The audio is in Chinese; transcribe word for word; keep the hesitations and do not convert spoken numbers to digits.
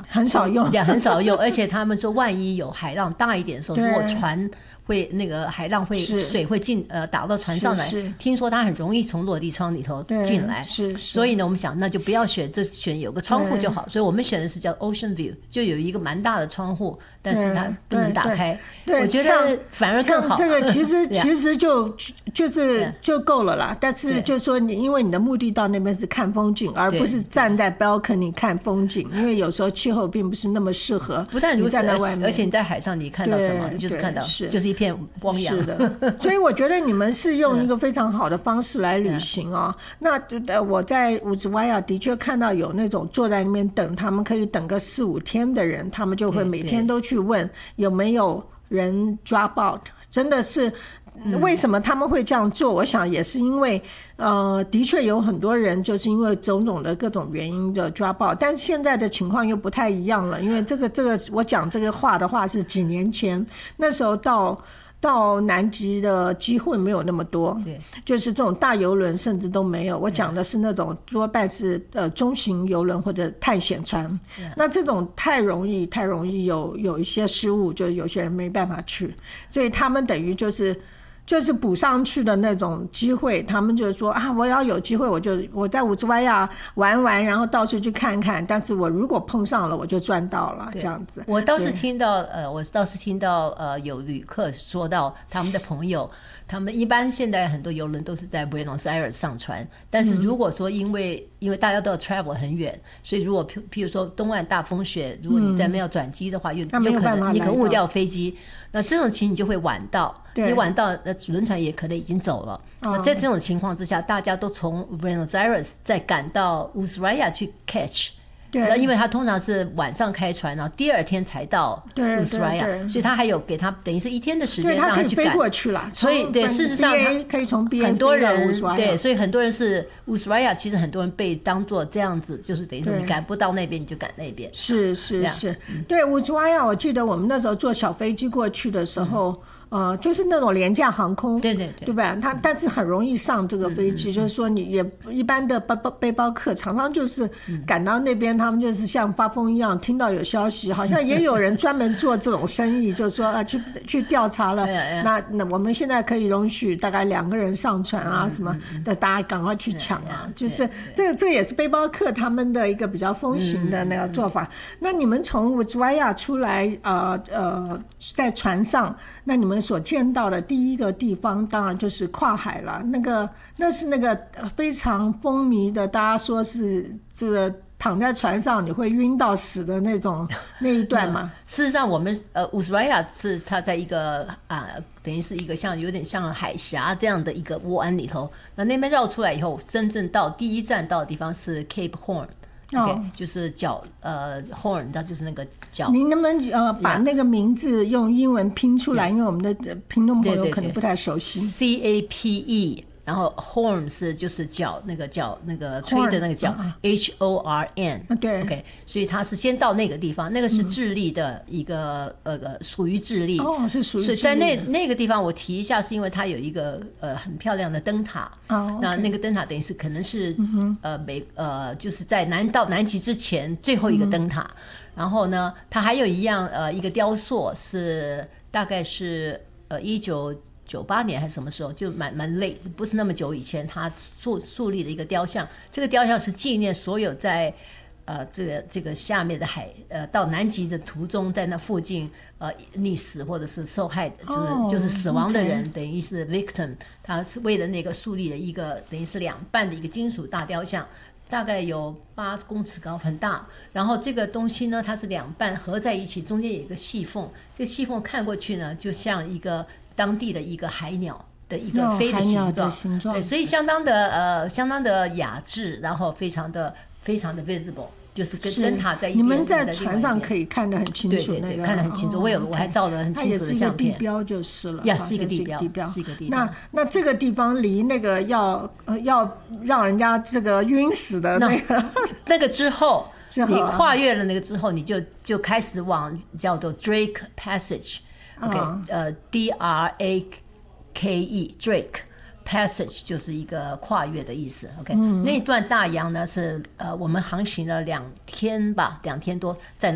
很少用， 也很少用，而且他们说万一有海浪大一点的时候，如果船会那个海浪会水会进呃打到船上来，听说它很容易从落地窗里头进来， 是， 所以呢我们想那就不要选，就选有个窗户就好，所以我们选的是叫 Ocean View， 就有一个蛮大的窗户，但是它不能打开，我觉得反而更好。 这个其实其实就就是就够了啦，但是就说你因为你的目的到那边是看风景，而不是站在 balcony 看风景，因为有时候气候并不是那么适合。 不但如此，而且你在海上你看到什么，你就是看到就是一片汪洋。 是的，所以我觉得你们是用一个非常好的方式来旅行哦。那呃，我在乌兹瓦亚的确看到有那种坐在那边等，他们可以等个四五天的人，他们就会每天都去问有没有人 drop out， 真的是。为什么他们会这样做？我想也是因为，呃，的确有很多人就是因为种种的各种原因的抓爆，但是现在的情况又不太一样了。因为这个这个，我讲这个话的话是几年前，那时候到到南极的机会没有那么多， 对， 就是这种大游轮甚至都没有。我讲的是那种多半是呃中型游轮或者探险船，那这种太容易太容易有有一些失误，就有些人没办法去，所以他们等于就是。就是补上去的那种机会，他们就说啊，我要有机会，我就我在乌兹瓦亚玩玩，然后到处去看看。但是我如果碰上了，我就赚到了，这样子。 我倒是听到，呃，我倒是听到，呃，有旅客说到他们的朋友，他们一般现在很多游轮都是在 Buenos Aires 上船，但是如果说因为、嗯、因为大家都要 travel 很远，所以如果譬譬如说东岸大风雪，如果你在没有转机的话，又、嗯、有可能你可能误掉飞机。那这种情你就会晚到，你晚到，那轮船也可能已经走了。那、哦、在这种情况之下，大家都从 Buenos Aires 再赶到乌斯怀亚去 catch。对，因为他通常是晚上开船，然后第二天才到乌斯怀亚，所以他还有给他等于是一天的时间让他去赶。 他可以飞过去了。 所以对，事实上他可以从 B A 很多人对，所以很多人是乌斯怀亚，其实很多人被当作这样子，就是等于说你赶不到那边你就赶那边。 是是是，对乌斯怀亚，我记得我们那时候坐小飞机过去的时候。嗯呃，就是那种廉价航空， 对对对， 对吧？它但是很容易上这个飞机，嗯嗯嗯，就是说你也一般的背包背包客常常就是赶到那边，他们就是像发疯一样，听到有消息，好像也有人专门做这种生意，就是说啊去去调查了，那那我们现在可以容许大概两个人上船啊什么的，大家赶快去抢啊，就是这个这也是背包客他们的一个比较风行的那个做法。那你们从乌兹怀亚出来，呃呃，在船上，那你们所见到的第一个地方当然就是跨海了，那个那是那个非常风靡的，大家说是这个躺在船上你会晕到死的那种那一段嘛、嗯、 事实上我们呃乌斯怀亚是它在一个啊、呃、等于是一个像有点像海峡这样的一个窝安里头，那那边绕出来以后，真正到第一站到的地方是 Cape Horn。OK，、哦、就是角呃 horn， 它就是那个角。 您能不能呃把那个名字用英文拼出来？ yeah. 因为我们的听众朋友可能不太熟悉。 对对对 C A P E， 然后 horn 是就是角那个角那个吹的那个角 ，H O R N。 对 ，OK， 所以它是先到那个地方，那个是智利的一个、嗯、呃属于智利。 哦，是属于智利。 所以在那那个地方我提一下，是因为它有一个呃很漂亮的灯塔。哦、okay，那那个灯塔等于是可能是、嗯、呃美呃就是在南到南极之前最后一个灯塔。嗯、然后呢，它还有一样呃一个雕塑是大概是呃一九九八年还是什么时候，就蛮蛮累，不是那么久以前，他树树立的一个雕像。这个雕像是纪念所有在呃这个这个下面的海呃到南极的途中，在那附近呃溺死或者是受害的，就是、oh, 就是死亡的人， okay. 等于是 victim。他是为了那个树立了一个等于是两半的一个金属大雕像。大概有八公尺高，很大。然后这个东西呢，它是两半合在一起，中间有一个细缝。这个细缝看过去呢，就像一个当地的一个海鸟的一个飞的形状。 形状对， 所以相当的呃，相当的雅致，然后非常的非常的 visible。就是跟灯塔在一边， 你们在船上可以看得很清楚， 对对对， 那个看得很清楚。哦、我有，我还照了很清楚的相片。 它也是一个地标就是了， 呀，是一个地标， 地标是一个地标。 那那这个地方离那个要呃要让人家这个晕死的那个那个之后，你跨越了那个之后，你就就开始往叫做 Drake Passage，OK，、嗯、呃 ，D R A K E Drake。Passage 就是一个跨越的意思 ，OK，、嗯、那段大洋呢是呃我们航行了两天吧，两天多在。